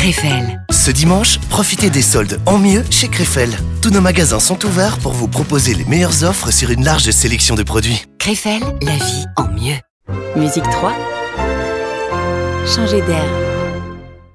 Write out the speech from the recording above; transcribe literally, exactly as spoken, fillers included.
Krefel. Ce dimanche, profitez des soldes en mieux chez Krefel. Tous nos magasins sont ouverts pour vous proposer les meilleures offres sur une large sélection de produits. Krefel, la vie en mieux. Musique trois. Changer d'air.